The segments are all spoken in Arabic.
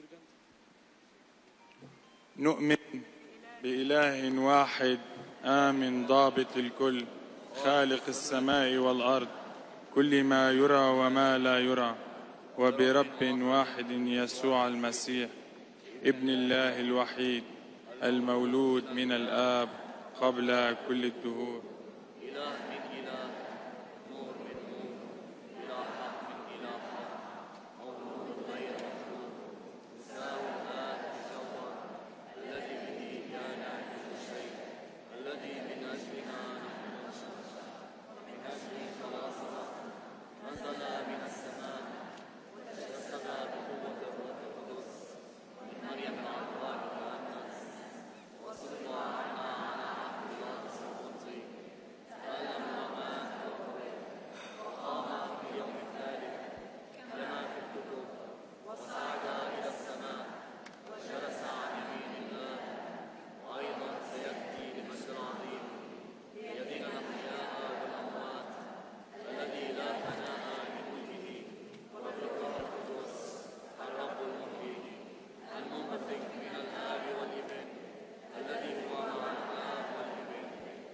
نؤمن بإله واحد آمن ضابط الكل خالق السماء والأرض كل ما يرى وما لا يرى، وبرب واحد يسوع المسيح ابن الله الوحيد المولود من الآب قبل كل الدهور، إله من إله، نور من نور، إله حق من إله حق، مولود غير مخلوق، مساوي الآب جوهر، الذي به كان كل شيء، الذي من أجلنا نحن بشر، من أجل خلاصنا نزل من السماء، وتجسد بقوة الروح القدس من مريم العذراء كأنس، وصلب عنا على عهد بيلاطس القبطي، تألم ومات وقبر، وقام في اليوم الثالث كما في الكتب، وصعد إلى السماء، وجلس عن يمين الله، وأيضا سيأتي بمجد عظيم ليدين الأحياء والأموات، الذي لا فناء لملكه، وبالروح القدس الرب المحيي المنبثق من الآب والابن، الذي هو مع الآب والابن،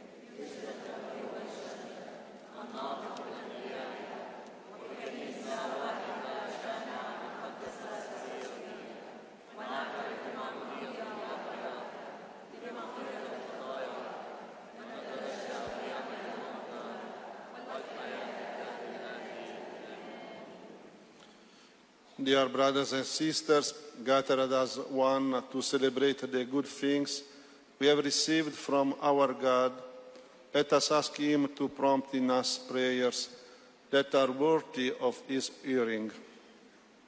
الناطق بالأنبياء، وبكنيسة واحدة جامعة مقدسة سرية، ونعترف بمعمودية واحدة بمغفرة الخطايا، ونترجى قيامة الموتى والحياة الدائمة. Dear brothers and sisters, gathered as one to celebrate the good things we have received from our God, let us ask Him to prompt in us prayers that are worthy of His hearing.